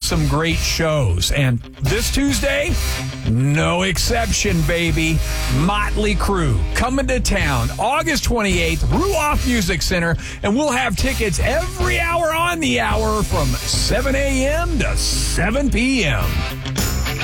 some great shows. And this Tuesday, no exception, baby. Motley Crue coming to town August 28th, Ruoff Music Center, and we'll have tickets every hour on the hour from 7 a.m. to 7 p.m.